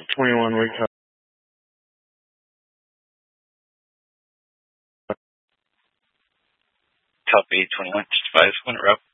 21, wake up. Copy 21, just advise when we're up.